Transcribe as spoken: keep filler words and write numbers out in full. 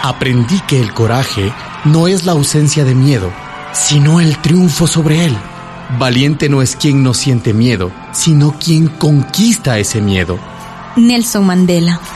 Aprendí que el coraje no es la ausencia de miedo, sino el triunfo sobre él. Valiente no es quien no siente miedo, sino quien conquista ese miedo. Nelson Mandela.